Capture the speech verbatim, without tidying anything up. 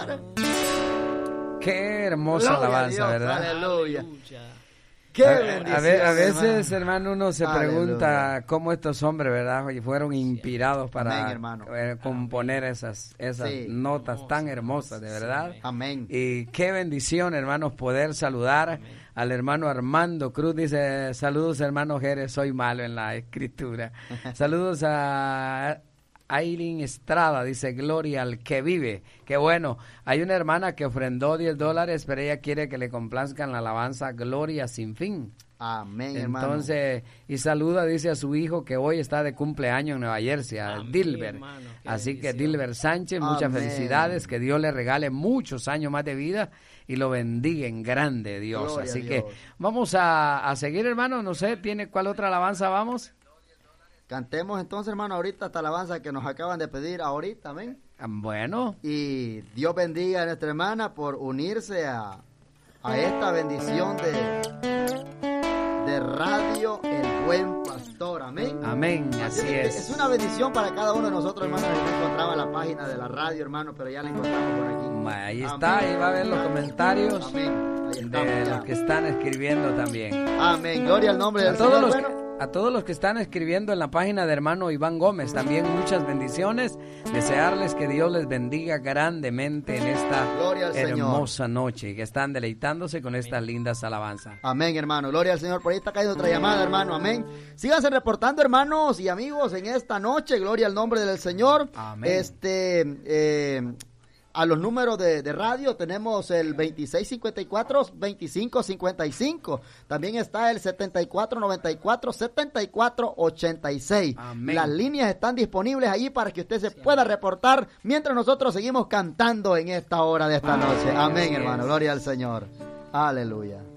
cantar. Qué hermosa Gloria alabanza, a Dios, ¿verdad? Aleluya. Qué A, bendición, a, ve- a veces, hermano, hermano, uno se Aleluya. pregunta cómo estos hombres, ¿verdad? Oye, fueron inspirados para Amén, hermano. eh, componer esas, esas Sí. notas tan hermosas, de verdad. Amén. Y qué bendición, hermanos, poder saludar al hermano Armando Cruz. Dice, saludos, hermano Jerez, soy malo en la escritura. Saludos a Aileen Estrada, dice, gloria al que vive. Qué bueno. Hay una hermana que ofrendó diez dólares, pero ella quiere que le complazcan la alabanza Gloria sin fin. Amén, hermano. Entonces, y saluda, dice, a su hijo que hoy está de cumpleaños en Nueva Jersey, a Amén, Dilber. hermano, qué Así que bendición. Dilber Sánchez, muchas Amén. felicidades, que Dios le regale muchos años más de vida y lo bendiga en grande, Dios. Gloria Así a que Dios. vamos a, a seguir, hermano, no sé, ¿tiene cuál otra alabanza vamos? Cantemos entonces, hermano, ahorita esta alabanza que nos acaban de pedir ahorita, amén. Ah, Bueno, Y Dios bendiga a nuestra hermana por unirse a, a esta bendición de, de Radio El Buen Pastor, amén. amén, así que es. Es una bendición para cada uno de nosotros, hermano. No encontraba la página de la radio, hermano, pero ya la encontramos por aquí. Ahí está, ahí va a ver los comentarios Amén. Ahí estamos de ya. los que están escribiendo también. Amén. Gloria al nombre del A todos, Señor. los Bueno, que, a todos los que están escribiendo en la página de hermano Iván Gómez, también muchas bendiciones. Desearles que Dios les bendiga grandemente en esta Gloria al Señor. hermosa noche, que están deleitándose con estas lindas alabanzas. amén, hermano. Gloria al Señor. Por ahí está cayendo otra llamada, hermano. Amén. Síganse reportando, hermanos y amigos, en esta noche. Gloria al nombre del Señor. Amén. Este, eh, a los números de, de radio tenemos el veintiséis cincuenta y cuatro, veinticinco cincuenta y cinco. También está el setenta y cuatro noventa y cuatro, setenta y cuatro ochenta y seis. Amén. Las líneas están disponibles allí para que usted se pueda reportar mientras nosotros seguimos cantando en esta hora de esta noche. Amén, Así hermano. es. Gloria al Señor. Aleluya.